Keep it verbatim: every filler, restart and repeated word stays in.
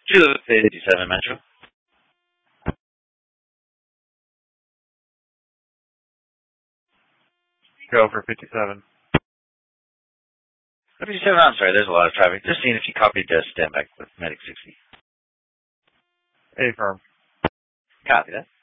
Kilo fifty-seven Metro. Go for fifty-seven. fifty-seven, I'm sorry, there's a lot of traffic. Just seeing if you copied uh, stand back with Medic sixty. A firm. Copy that.